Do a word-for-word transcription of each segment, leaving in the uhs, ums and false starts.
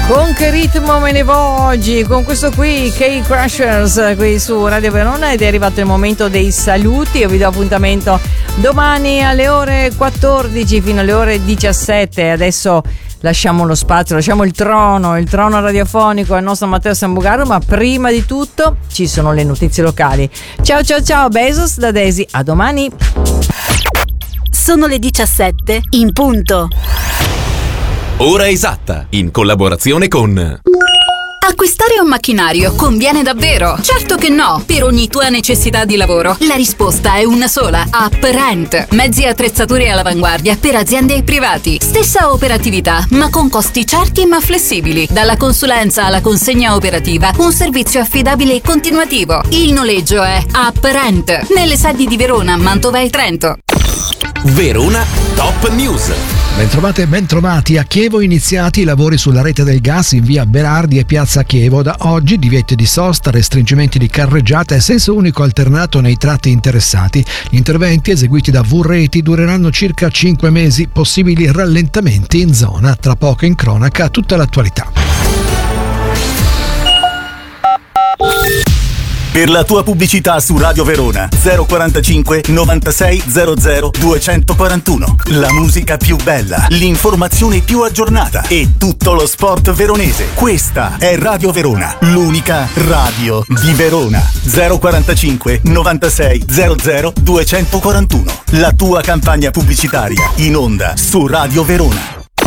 Con che ritmo me ne vogi? Con questo qui, K-Crushers, qui su Radio Verona, ed è arrivato il momento dei saluti. Io vi do appuntamento domani alle ore quattordici fino alle ore diciassette. Adesso lasciamo lo spazio, lasciamo il trono, il trono radiofonico al nostro Matteo Sambugaro, ma prima di tutto ci sono le notizie locali. Ciao ciao ciao, Bezos da Daisy, a domani. Sono le diciassette in punto. Ora esatta, in collaborazione con... Acquistare un macchinario conviene davvero? Certo che no! Per ogni tua necessità di lavoro, la risposta è una sola. UpRent. Mezzi e attrezzature all'avanguardia per aziende e privati. Stessa operatività, ma con costi certi ma flessibili. Dalla consulenza alla consegna operativa, un servizio affidabile e continuativo. Il noleggio è UpRent. Nelle sedi di Verona, Mantova e Trento. Verona Top News. Bentrovate e bentrovati. A Chievo iniziati i lavori sulla rete del gas in via Berardi e piazza Chievo. Da oggi divieti di sosta, restringimenti di carreggiata e senso unico alternato nei tratti interessati. Gli interventi eseguiti da V-Reti dureranno circa cinque mesi, possibili rallentamenti in zona. Tra poco in cronaca tutta l'attualità. Per la tua pubblicità su Radio Verona zero quarantacinque novantasei zero zero duecentoquarantuno. La musica più bella, l'informazione più aggiornata e tutto lo sport veronese. Questa è Radio Verona, l'unica radio di Verona. zero quarantacinque novantasei zero zero duecentoquarantuno. La tua campagna pubblicitaria in onda su Radio Verona.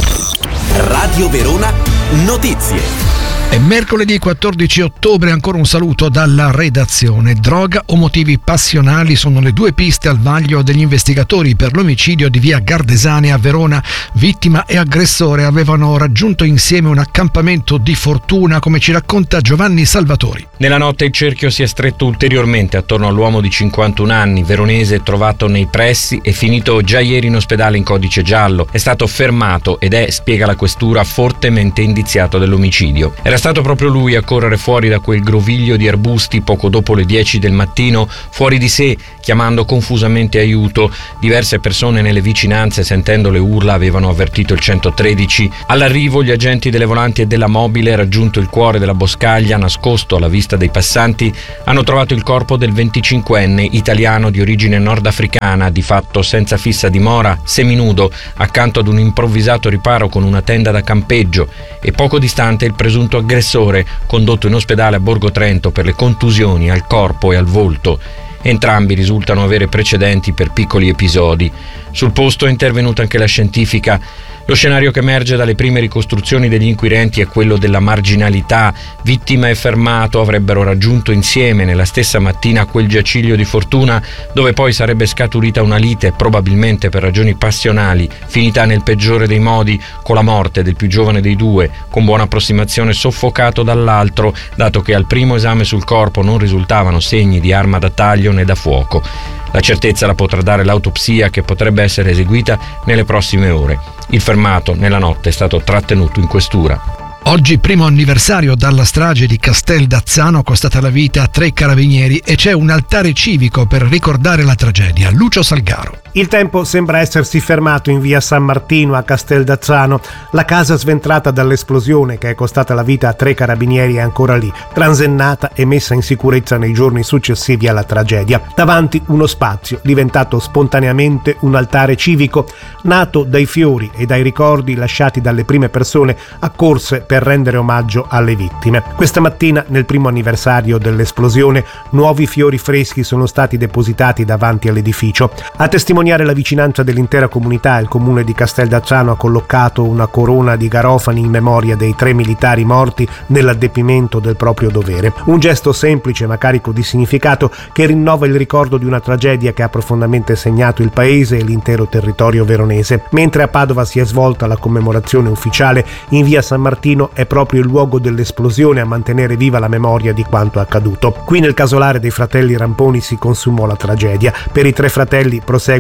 Radio Verona Notizie. È mercoledì quattordici ottobre, ancora un saluto dalla redazione. Droga o motivi passionali sono le due piste al vaglio degli investigatori per l'omicidio di via Gardesani a Verona. Vittima e aggressore avevano raggiunto insieme un accampamento di fortuna, come ci racconta Giovanni Salvatori. Nella notte il cerchio si è stretto ulteriormente attorno all'uomo di cinquantuno anni, veronese, trovato nei pressi e finito già ieri in ospedale in codice giallo. È stato fermato ed è, spiega la questura, fortemente indiziato dell'omicidio. Era stato proprio lui a correre fuori da quel groviglio di arbusti poco dopo le dieci del mattino, fuori di sé, chiamando confusamente aiuto. Diverse persone nelle vicinanze, sentendo le urla, avevano avvertito il centotredici. All'arrivo gli agenti delle volanti e della mobile, raggiunto il cuore della boscaglia, nascosto alla vista dei passanti, hanno trovato il corpo del venticinquenne italiano di origine nordafricana, di fatto senza fissa dimora, seminudo, accanto ad un improvvisato riparo con una tenda da campeggio, e poco distante il presunto aggressore, condotto in ospedale a Borgo Trento per le contusioni al corpo e al volto. Entrambi risultano avere precedenti per piccoli episodi. Sul posto è intervenuta anche la scientifica. Lo scenario che emerge dalle prime ricostruzioni degli inquirenti è quello della marginalità. Vittima e fermato avrebbero raggiunto insieme nella stessa mattina quel giaciglio di fortuna, dove poi sarebbe scaturita una lite, probabilmente per ragioni passionali, finita nel peggiore dei modi con la morte del più giovane dei due, con buona approssimazione soffocato dall'altro, dato che al primo esame sul corpo non risultavano segni di arma da taglio né da fuoco. La certezza la potrà dare l'autopsia, che potrebbe essere eseguita nelle prossime ore. Il fermato nella notte è stato trattenuto in questura. Oggi primo anniversario dalla strage di Casteldazzano, costata la vita a tre carabinieri, e c'è un altare civico per ricordare la tragedia. Lucio Salgaro. Il tempo sembra essersi fermato in via San Martino a Casteldazzano. La casa sventrata dall'esplosione che è costata la vita a tre carabinieri è ancora lì, transennata e messa in sicurezza nei giorni successivi alla tragedia. Davanti uno spazio diventato spontaneamente un altare civico, nato dai fiori e dai ricordi lasciati dalle prime persone accorse per rendere omaggio alle vittime. Questa mattina, nel primo anniversario dell'esplosione, nuovi fiori freschi sono stati depositati davanti all'edificio. A testimoniare la vicinanza dell'intera comunità, il comune di Casteldazzano ha collocato una corona di garofani in memoria dei tre militari morti nell'adempimento del proprio dovere. Un gesto semplice ma carico di significato che rinnova il ricordo di una tragedia che ha profondamente segnato il paese e l'intero territorio veronese. Mentre a Padova si è svolta la commemorazione ufficiale, in via San Martino è proprio il luogo dell'esplosione a mantenere viva la memoria di quanto accaduto. Qui nel casolare dei fratelli Ramponi si consumò la tragedia. Per i tre fratelli prosegue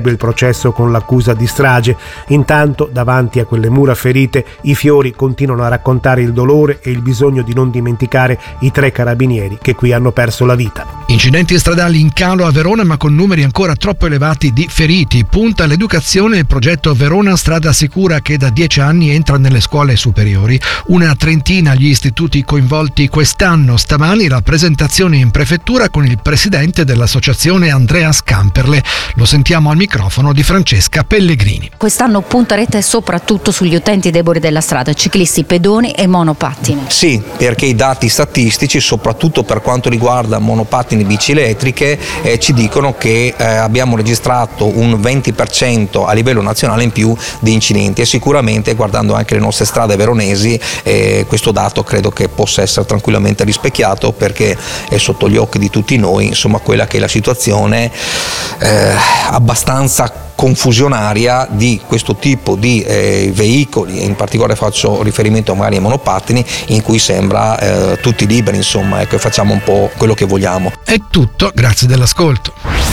prosegue il processo con l'accusa di strage. Intanto, davanti a quelle mura ferite, i fiori continuano a raccontare il dolore e il bisogno di non dimenticare i tre carabinieri che qui hanno perso la vita. Incidenti stradali in calo a Verona, ma con numeri ancora troppo elevati di feriti. Punta all'educazione il progetto Verona Strada Sicura, che da dieci anni entra nelle scuole superiori. Una trentina gli istituti coinvolti quest'anno. Stamani la presentazione in prefettura con il presidente dell'associazione Andrea Scamperle. Lo sentiamo al microfono di Francesca Pellegrini. Quest'anno punta rete soprattutto sugli utenti deboli della strada, ciclisti, pedoni e monopattini. Sì, perché i dati statistici, soprattutto per quanto riguarda monopattini e bici elettriche, eh, ci dicono che eh, abbiamo registrato un venti per cento a livello nazionale in più di incidenti, e sicuramente guardando anche le nostre strade veronesi eh, questo dato credo che possa essere tranquillamente rispecchiato, perché è sotto gli occhi di tutti noi insomma quella che è la situazione eh, abbastanza confusionaria di questo tipo di eh, veicoli, in particolare faccio riferimento magari ai monopattini, in cui sembra eh, tutti liberi, insomma, ecco, facciamo un po' quello che vogliamo. È tutto, grazie dell'ascolto.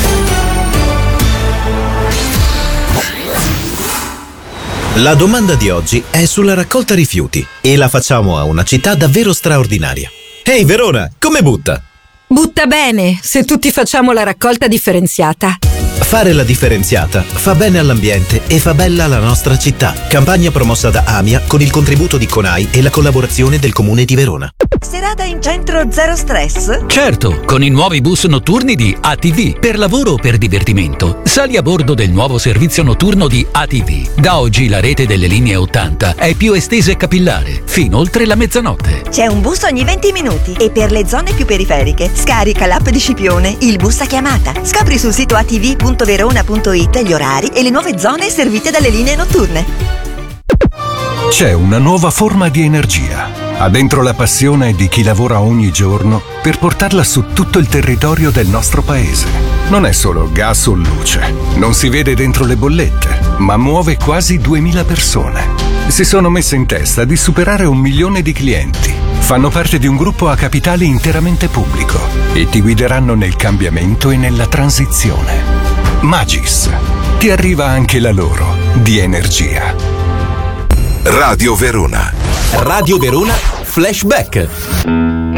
La domanda di oggi è sulla raccolta rifiuti e la facciamo a una città davvero straordinaria. Ehi hey Verona, come butta? Butta bene, se tutti facciamo la raccolta differenziata. Fare la differenziata fa bene all'ambiente e fa bella la nostra città. Campagna promossa da AMIA con il contributo di CONAI e la collaborazione del Comune di Verona. Serata in centro zero stress? Certo, con i nuovi bus notturni di A T V. Per lavoro o per divertimento, sali a bordo del nuovo servizio notturno di A T V. Da oggi la rete delle linee ottanta è più estesa e capillare, fino oltre la mezzanotte. C'è un bus ogni venti minuti e per le zone più periferiche scarica l'app di Scipione, il bus a chiamata. Scopri sul sito a t v punto verona punto i t gli orari e le nuove zone servite dalle linee notturne. C'è una nuova forma di energia. Ha dentro la passione di chi lavora ogni giorno per portarla su tutto il territorio del nostro paese. Non è solo gas o luce, non si vede dentro le bollette, ma muove quasi duemila persone. Si sono messe in testa di superare un milione di clienti. Fanno parte di un gruppo a capitale interamente pubblico e ti guideranno nel cambiamento e nella transizione. Magis. Ti arriva anche la loro di energia. Radio Verona. Radio Verona Flashback.